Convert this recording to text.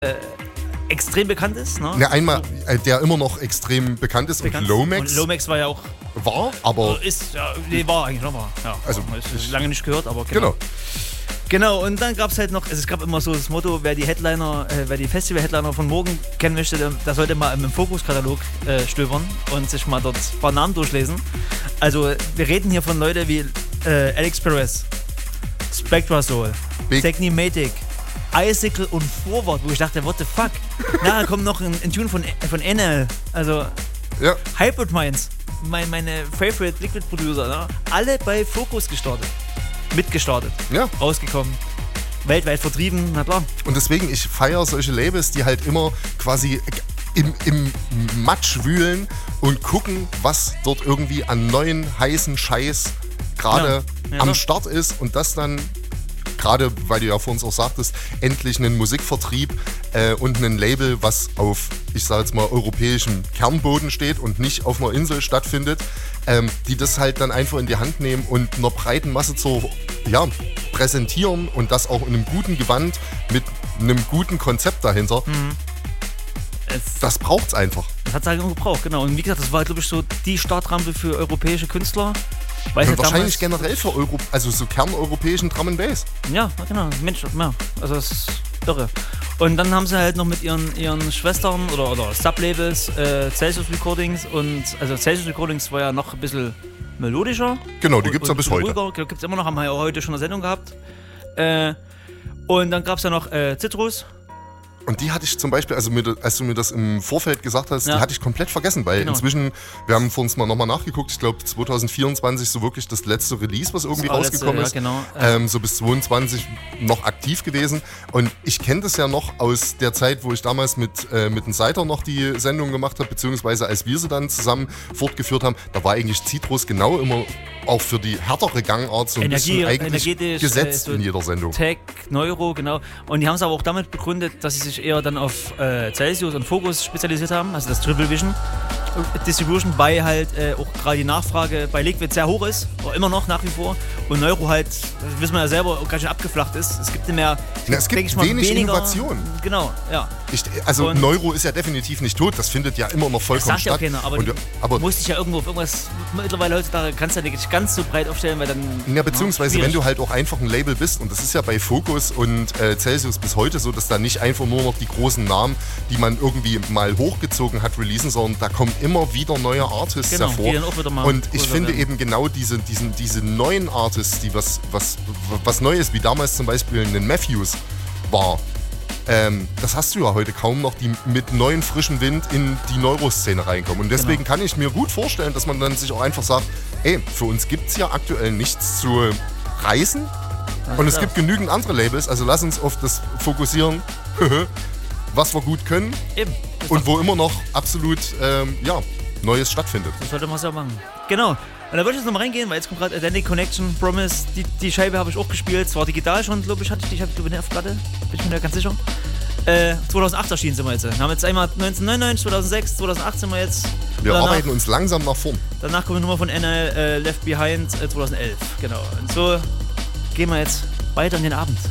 extrem bekannt ist. Ne? Ja, einmal, der immer noch extrem bekannt ist. Und Lomax. Und Lomax war ja auch. War, aber. Ist, ja, nee, war eigentlich noch mal. Ja, also, ist lange nicht gehört, aber genau. Genau, und dann gab es halt noch, also es gab immer so das Motto, wer die Festival-Headliner von morgen kennen möchte, der sollte mal im Fokus-Katalog stöbern und sich mal dort ein paar Namen durchlesen. Also wir reden hier von Leuten wie Alex Perez, Spectrasoul, Technimatic, Icicle und Forward, wo ich dachte, what the fuck? Nachher kommt noch ein Tune von NL, also ja. Hybrid Minds, meine Favorite Liquid Producer, ne? Alle bei Focus mitgestartet, ja. Rausgekommen, weltweit vertrieben, na klar. Und deswegen, ich feiere solche Labels, die halt immer quasi im Matsch wühlen und gucken, was dort irgendwie an neuen, heißen Scheiß gerade am Start ist und das dann, gerade weil du ja vor uns auch sagtest, endlich einen Musikvertrieb und ein Label, was auf, ich sag jetzt mal, europäischem Kernboden steht und nicht auf einer Insel stattfindet, die das halt dann einfach in die Hand nehmen und einer breiten Masse präsentieren und das auch in einem guten Gewand mit einem guten Konzept dahinter. Das braucht's einfach. Das hat es halt gebraucht, genau. Und wie gesagt, das war, glaube ich, so die Startrampe für europäische Künstler. Ja, wahrscheinlich generell für so kerneuropäischen Drum and Bass. Ja, genau. Mensch, ja. Also das ist irre. Und dann haben sie halt noch mit ihren Schwestern oder Sublabels Celsius Recordings und also Celsius Recordings war ja noch ein bisschen melodischer. Genau, die gibt es ja bis heute. Gibt es immer noch, haben wir ja heute schon eine Sendung gehabt. Und dann gab es ja noch Citrus. Und die hatte ich zum Beispiel, also als du mir das im Vorfeld gesagt hast, die hatte ich komplett vergessen, weil inzwischen, wir haben vor uns nochmal nachgeguckt, ich glaube 2024 so wirklich das letzte Release, was irgendwie rausgekommen ist. Genau. So bis 2022 noch aktiv gewesen. Und ich kenne das ja noch aus der Zeit, wo ich damals mit dem Seiter noch die Sendung gemacht habe, beziehungsweise als wir sie dann zusammen fortgeführt haben, da war eigentlich Citrus genau immer auch für die härtere Gangart so ein bisschen eigentlich gesetzt in jeder Sendung. Tech, Neuro, genau. Und die haben es aber auch damit begründet, dass sie sich eher dann auf Celsius und Focus spezialisiert haben, also das Triple Vision Distribution, bei halt auch gerade die Nachfrage bei Liquid sehr hoch ist, immer noch nach wie vor, und Neuro halt, wissen wir ja selber, ganz schön abgeflacht ist. Es gibt nicht mehr, es gibt wenig Innovation. Genau, ja. Also Neuro ist ja definitiv nicht tot, das findet ja immer noch vollkommen statt. Das sagt ja auch keiner, aber du musst dich ja irgendwo auf irgendwas, mittlerweile heutzutage kannst du ja nicht ganz so breit aufstellen, weil dann... Ja, beziehungsweise wenn du halt auch einfach ein Label bist, und das ist ja bei Focus und Celsius bis heute so, dass da nicht einfach nur noch die großen Namen, die man irgendwie mal hochgezogen hat, releasen, sondern da kommen immer wieder neue Artists hervor. Die dann auch wieder mal und ich finde eben genau diese neuen Artists, die was Neues, wie damals zum Beispiel ein Matthews war, das hast du ja heute kaum noch, die mit neuen frischen Wind in die Neuroszene reinkommen. Und deswegen kann ich mir gut vorstellen, dass man dann sich auch einfach sagt, ey, für uns gibt es ja aktuell nichts zu reißen. Und es gibt genügend andere Labels, also lass uns auf das fokussieren, was wir gut können. Eben. Und wo immer noch absolut Neues stattfindet. Das sollte man es ja machen. Genau. Und da würde ich jetzt nochmal reingehen, weil jetzt kommt gerade Atlantic Connection, Promise, die Scheibe habe ich auch gespielt, zwar digital schon, glaube ich, ich habe eine Platte, bin ich mir da ganz sicher. 2008 erschienen sind wir jetzt. Wir haben jetzt einmal 1999, 2006, 2008 sind wir jetzt. Wir arbeiten uns langsam nach vorn. Danach kommt eine Nummer von NL, Left Behind, 2011, genau. Und so gehen wir jetzt weiter in den Abend.